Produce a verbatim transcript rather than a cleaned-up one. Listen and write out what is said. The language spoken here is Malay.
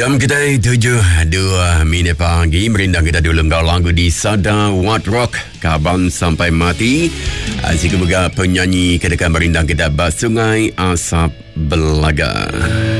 Jam kita tujuh dua minit pagi. Merindang kita dulu kau lagu di Sada What Rock Kaban Sampai Mati. Asyik juga penyanyi kedekat merindang kita Bas Sungai Asap Belaga.